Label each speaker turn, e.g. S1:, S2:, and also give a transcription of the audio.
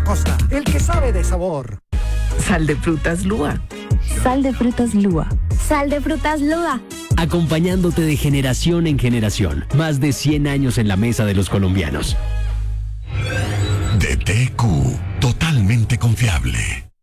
S1: costa, el que sabe de sabor.
S2: Sal de frutas Lua.
S3: Sal de frutas Lua.
S4: Sal de frutas Lua.
S5: Acompañándote de generación en generación. Más de 100 años en la mesa de los colombianos.
S6: DTQ, totalmente confiable.